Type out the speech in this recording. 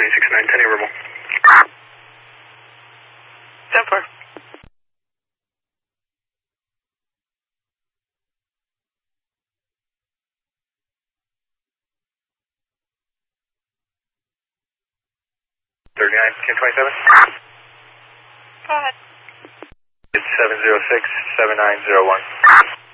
26910 verbal. 10-4. Ten 27. Go ahead. It's 706-7901.